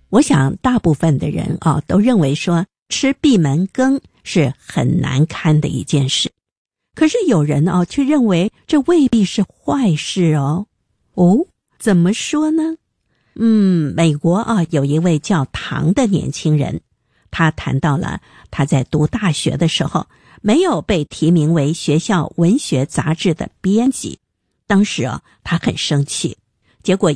我想大部分的人都认为说吃闭门羹是很难堪的一件事。可是有人却认为这未必是坏事哦。怎么说呢？美国有一位叫唐的年轻人，他谈到了他在读大学的时候没有被提名为学校文学杂志的编辑。当时他很生气，结果